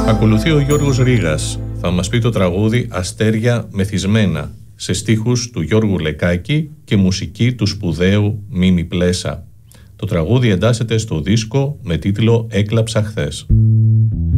Ακολουθεί ο Γιώργος Ρήγας. Θα μας πει το τραγούδι «Αστέρια μεθυσμένα» σε στίχους του Γιώργου Λεκάκη και μουσική του σπουδαίου Μίμη Πλέσα. Το τραγούδι εντάσσεται στο δίσκο με τίτλο «Έκλαψα χθες».